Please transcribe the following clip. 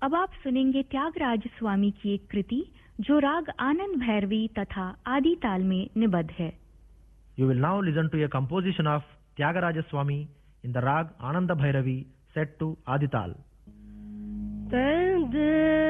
अब आप सुनेंगे त्यागराज स्वामी की एक कृति जो राग आनंद भैरवी तथा आदि ताल में निबद्ध है. You will now listen to a composition of Tyagaraja Swami in the rag Ananda Bhairavi set to Adital.